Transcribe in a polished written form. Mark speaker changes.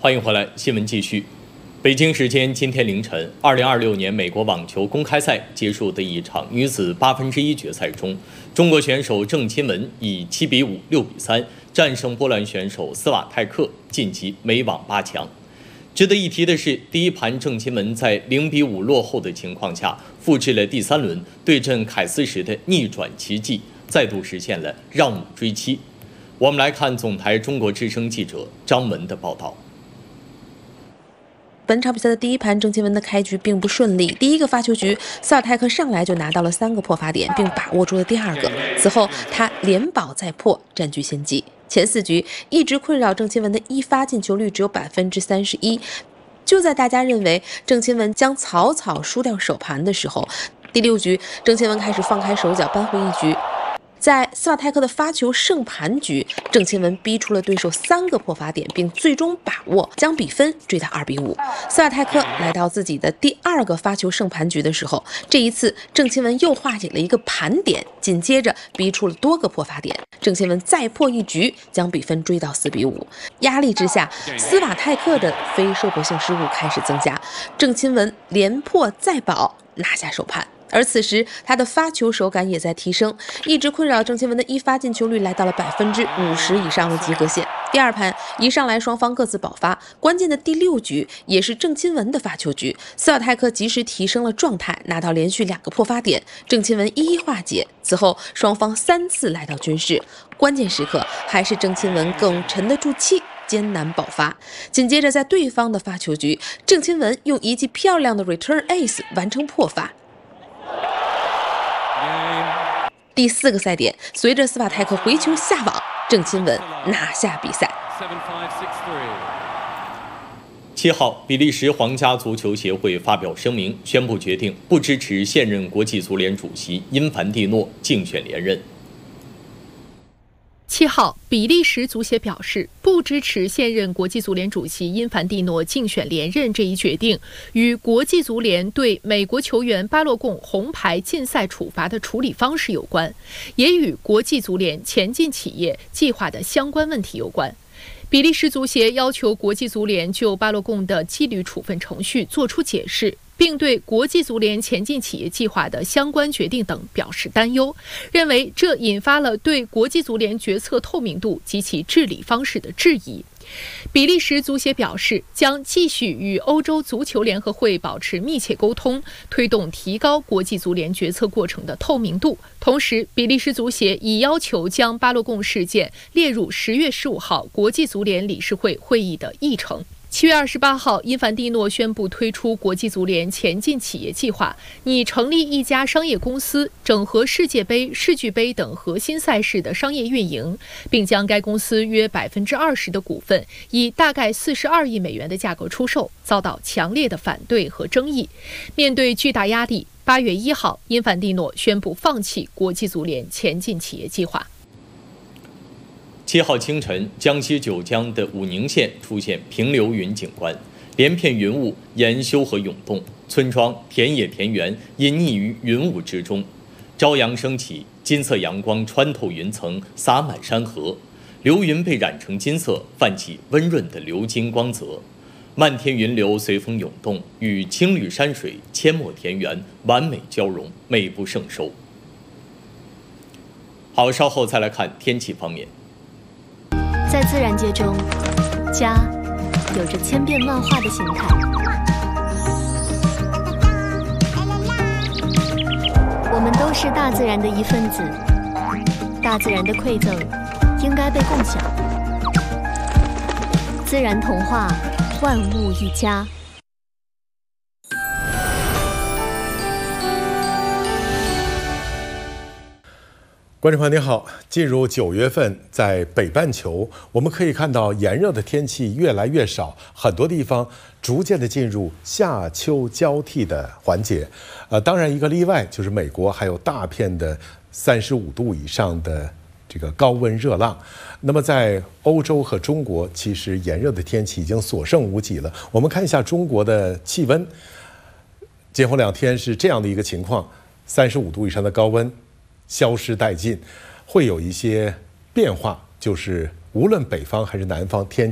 Speaker 1: 欢迎回来，新闻继续。北京时间今天凌晨，2026年美国网球公开赛结束的一场女子1/8决赛中，中国选手郑钦文以7比5、6比3战胜波兰选手斯瓦泰克，晋级美网8强。值得一提的是，第一盘郑钦文在0比5落后的情况下，复制了第3轮对阵凯斯时的逆转奇迹，再度实现了让5追7。我们来看总台中国之声记者张文的报道。
Speaker 2: 本场比赛的第一盘，郑钦文的开局并不顺利。第一个发球局，斯瓦泰克上来就拿到了3个破发点，并把握住了第2个。此后，他连保再破，占据先机。前4局一直困扰郑钦文的一发进球率只有31%。就在大家认为郑钦文将草草输掉首盘的时候，第6局，郑钦文开始放开手脚，扳回一局。在斯瓦泰克的发球胜盘局，郑钦文逼出了对手3个破发点，并最终把握将比分追到2比5。斯瓦泰克来到自己的第2个发球胜盘局的时候，这一次郑钦文又化解了一个盘点，紧接着逼出了多个破发点，郑钦文再破一局，将比分追到4比5。压力之下，斯瓦泰克的非收博性失误开始增加，郑钦文连破再保，拿下首盘。而此时，他的发球手感也在提升，一直困扰郑钦文的一发进球率来到了50%以上的及格线。第2盘一上来双方各自保发，关键的第6局也是郑钦文的发球局，斯瓦泰克及时提升了状态，拿到连续2个破发点，郑钦文一一化解。此后双方3次来到均势，关键时刻还是郑钦文更沉得住气，艰难保发。紧接着在对方的发球局，郑钦文用一记漂亮的 return ace 完成破发。第4个赛点，随着斯瓦泰克回球下网，郑钦文拿下比赛。
Speaker 1: 7号，比利时皇家足球协会发表声明，宣布决定不支持现任国际足联主席因凡蒂诺竞选连任。
Speaker 3: 7号，比利时足协表示不支持现任国际足联主席因凡蒂诺竞选连任这一决定，与国际足联对美国球员巴洛贡红牌禁赛处罚的处理方式有关，也与国际足联前进企业计划的相关问题有关。比利时足协要求国际足联就巴洛贡的纪律处分程序作出解释，并对国际足联前进企业计划的相关决定等表示担忧，认为这引发了对国际足联决策透明度及其治理方式的质疑。比利时足协表示，将继续与欧洲足球联合会保持密切沟通，推动提高国际足联决策过程的透明度。同时，比利时足协已要求将巴洛贡事件列入10月15号国际足联理事会会议的议程。7月28号，因凡蒂诺宣布推出国际足联前进企业计划，拟成立一家商业公司，整合世界杯、世俱杯等核心赛事的商业运营，并将该公司约20%的股份以大概42亿美元的价格出售，遭到强烈的反对和争议。面对巨大压力，8月1号，因凡蒂诺宣布放弃国际足联前进企业计划。
Speaker 1: 7号清晨，江西九江的武宁县出现平流云景观，连片云雾沿修河涌动，村庄、田野、田园隐匿于云雾之中。朝阳升起，金色阳光穿透云层，洒满山河，流云被染成金色，泛起温润的流金光泽。漫天云流随风涌动，与青绿山水、阡陌田园完美交融，美不胜收。好，稍后再来看天气方面。
Speaker 4: 在自然界中，家有着千变万化的形态。我们都是大自然的一份子，大自然的馈赠应该被共享。自然童话，万物一家。
Speaker 5: 观众朋友您好，进入9月份，在北半球，我们可以看到炎热的天气越来越少，很多地方逐渐的进入夏秋交替的环节。当然一个例外就是美国还有大片的35度以上的这个高温热浪。那么在欧洲和中国，其实炎热的天气已经所剩无几了。我们看一下中国的气温，今后2天是这样的一个情况，35度以上的高温消失殆尽，会有一些变化，就是无论北方还是南方，天